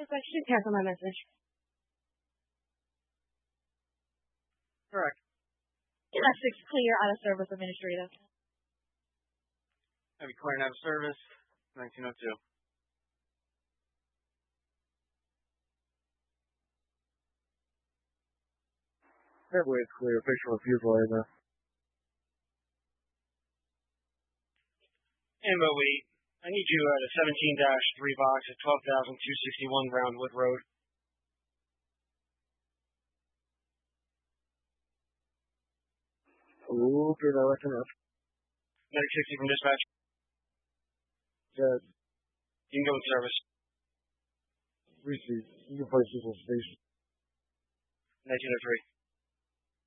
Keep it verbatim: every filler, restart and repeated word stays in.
the question, cancel my message. Correct. Essex clear out of service administrator. Have you clearing out of service? nineteen oh two. Headway is clear. Picture refusal right now. Ambo eight. I need you at a seventeen dash three box at twelve thousand two hundred sixty-one Roundwood Road. Okay, now I can up. Medic sixty from dispatch. Dead. You can go with service. Receive. You can place this on station. nineteen oh three.